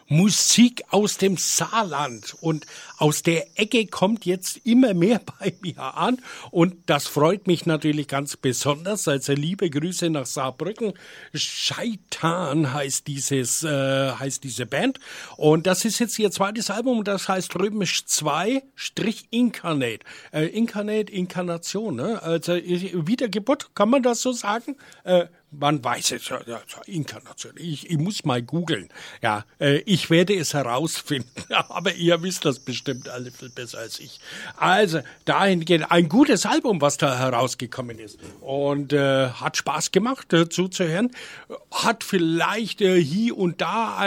Musik aus dem Saarland. Und aus der Ecke kommt jetzt immer mehr bei mir an. Und das freut mich natürlich ganz besonders. Also liebe Grüße nach Saarbrücken. Scheitan heißt diese Band. Und das ist jetzt ihr zweites Album. Das heißt römisch 2-Incarnate. Inkarnation, ne? Also Wiedergeburt, kann man das so sagen? Man weiß es, ja, Inkarnation. Ich muss mal googeln. Ja, ich werde es herausfinden. Aber ihr wisst das bestimmt alle viel besser als ich. Also, dahingehend ein gutes Album, was da herausgekommen ist. Und hat Spaß gemacht, zuzuhören. Hat vielleicht hier und da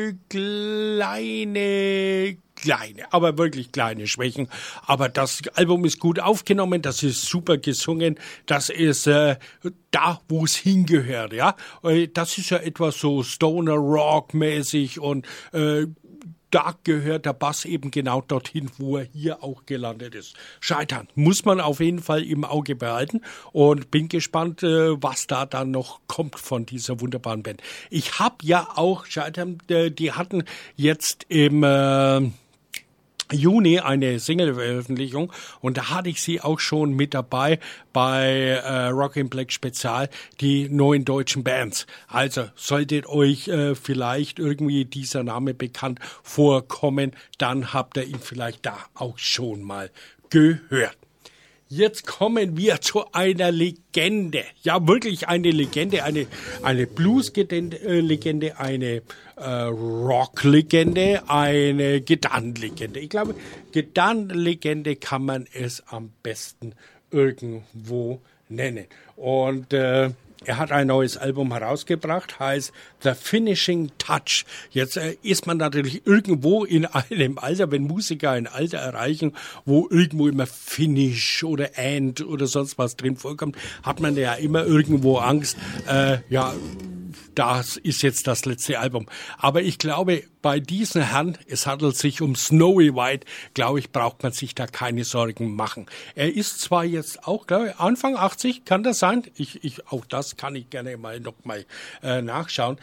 aber wirklich kleine Schwächen. Aber das Album ist gut aufgenommen, das ist super gesungen, das ist da, wo es hingehört, ja. Das ist ja etwas so Stoner Rock mäßig und da gehört der Bass eben genau dorthin, wo er hier auch gelandet ist. Scheitern muss man auf jeden Fall im Auge behalten und bin gespannt, was da dann noch kommt von dieser wunderbaren Band. Ich habe ja auch Scheitern, die hatten jetzt im Juni eine Single-Veröffentlichung und da hatte ich sie auch schon mit dabei bei Rock in Black Spezial, die neuen deutschen Bands. Also solltet euch vielleicht irgendwie dieser Name bekannt vorkommen, dann habt ihr ihn vielleicht da auch schon mal gehört. Jetzt kommen wir zu einer Legende. Ja, wirklich eine Legende, eine Blues-Legende, eine Rock-Legende, eine Gitarrenlegende. Ich glaube, Gitarrenlegende kann man es am besten irgendwo nennen. Und er hat ein neues Album herausgebracht, heißt The Finishing Touch. Jetzt ist man natürlich irgendwo in einem Alter, wenn Musiker ein Alter erreichen, wo irgendwo immer Finish oder End oder sonst was drin vorkommt, hat man ja immer irgendwo Angst, das ist jetzt das letzte Album. Aber ich glaube, bei diesen Herrn, es handelt sich um Snowy White, glaube ich, braucht man sich da keine Sorgen machen. Er ist zwar jetzt auch, glaube ich, Anfang 80, kann das sein? Auch das kann ich gerne noch mal nachschauen.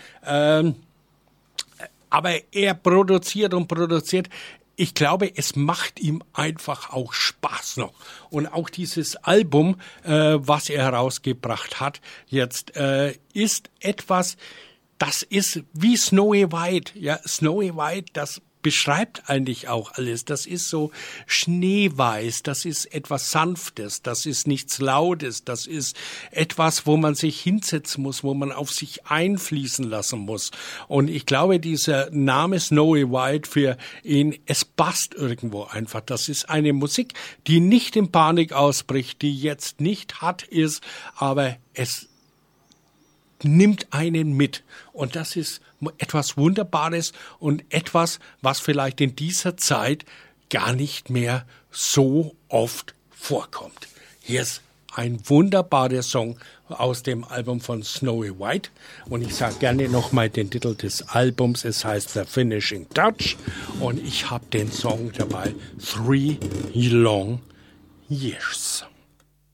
Aber er produziert. Ich glaube, es macht ihm einfach auch Spaß noch. Und auch dieses Album, was er herausgebracht hat, jetzt ist etwas, das ist wie Snowy White. Ja, Snowy White, das beschreibt eigentlich auch alles. Das ist so schneeweiß, das ist etwas Sanftes, das ist nichts Lautes, das ist etwas, wo man sich hinsetzen muss, wo man auf sich einfließen lassen muss. Und ich glaube, dieser Name Snowy White für ihn, es passt irgendwo einfach. Das ist eine Musik, die nicht in Panik ausbricht, die jetzt nicht hart ist, aber es nimmt einen mit. Und das ist etwas Wunderbares und etwas, was vielleicht in dieser Zeit gar nicht mehr so oft vorkommt. Hier ist ein wunderbarer Song aus dem Album von Snowy White. Und ich sage gerne nochmal den Titel des Albums. Es heißt The Finishing Touch. Und ich habe den Song dabei, 3 Long Years.